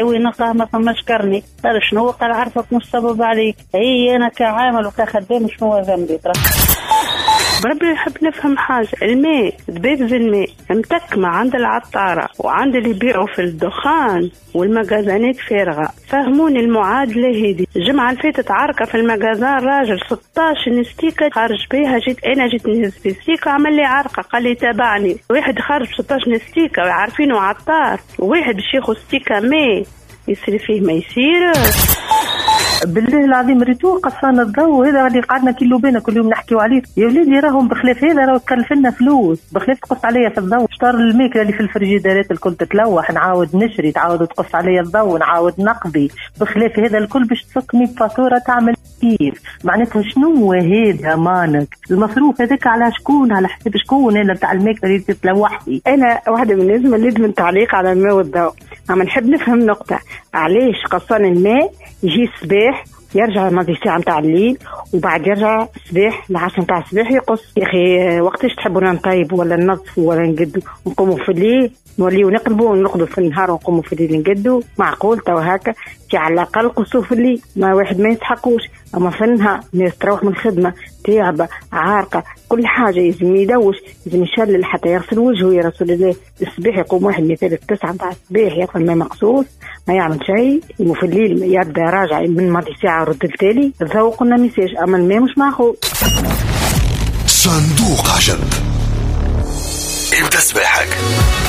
وين نلقاه ما فماش كرني. قال شنو؟ قال عرفك مش سبب عليك. اي انا كعامل وكخدام شنو ذنبي؟ بربي نحب نفهم حاجة. الماء دبيب الماء متكمة عند العطارة وعند اللي يبيعوا في الدخان والمجازانات فارغة. فهموني المعادلة هذه. الجمعة اللي فاتت عركة في المجازان، راجل 16 نستيكة خارج بيها. أنا جيت نهز في ستيكة عمل لي عركة، قال لي تابعني. واحد خارج 16 نستيكة وعارفينه عطار، وواحد باش ياخذ ستيكة ماء يصير فيه ما يصير. بالله العظيم ريتو قصان الضوء هذا اللي قعدنا كيلو بينا كل يوم نحكيو عليه. يا وليدي راهم بخلاف هذا راهو تكلف لنا فلوس، بخلاف تقص عليا في الضوء. شطر الماكله اللي في الفريجيدارات الكل تتلوح، نعاود نشري، تعاود تقص عليا الضوء، نعاود نقضي. بخلاف هذا الكل باش تفكني بفاتوره تعمل كيف؟ معناتها شنو هذا مانك؟ المصروف هذاك على شكون؟ على حساب شكون؟ انا بتاع الماكله اللي تتلوحي. انا واحده من الناس اللي لازم تعليق على الماء والضوء. اما نحب نفهم نقطه، علاش قصان الماء يجي الصباح يرجع ماضي ساعة متاع الليل وبعد يرجع الصباح العشرة متاع الصباح يقص؟ يا أخي وقتاش تحبونا نطيب ولا ننظف ولا نقدو نقوموا في الليل نوليو نقلبوا ونقضوا في النهار ونقوموا في الليل نقدو؟ معقول تو هكا؟ على الأقل قصوا في الليل، ما واحد ما يسحقوش. أما في النهار الناس تروح من الخدمة تعبة عارقة كل حاجة، يجم يدوش، يجم يشلل حتى يغسل وجهه. يا رسول الله الصباح يقوم واحد مثال 9 متاع الصباح ياكل ما مقصوص ما يعمل شيء، وفي الليل يبدا راجع من ماضي ساعة رد التالي. الذوق قلنا ميساج، أما الماء مش معقول. صندوق عجب. ابدأ صباحك.